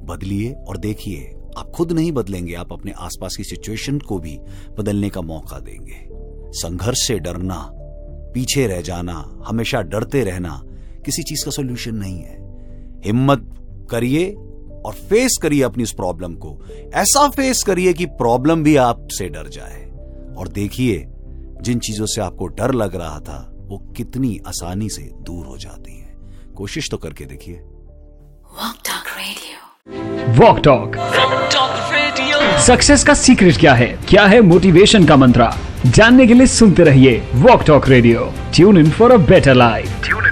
बदलिए और देखिए, आप खुद नहीं बदलेंगे, आप अपने आसपास की सिचुएशन को भी बदलने का मौका देंगे। संघर्ष से डरना, पीछे रह जाना, हमेशा डरते रहना किसी चीज का सॉल्यूशन नहीं है। हिम्मत करिए और फेस करिए अपनी इस प्रॉब्लम को। ऐसा फेस करिए कि प्रॉब्लम भी आपसे डर जाए, और देखिए जिन चीजों से आपको डर लग रहा था वो कितनी आसानी से दूर हो जाती हैं। कोशिश तो करके देखिए। Walk talk radio. Walk talk radio. Success का सीक्रेट क्या है मोटिवेशन का मंत्र? जानने के लिए सुनते रहिए walk talk radio. Tune in for a better life.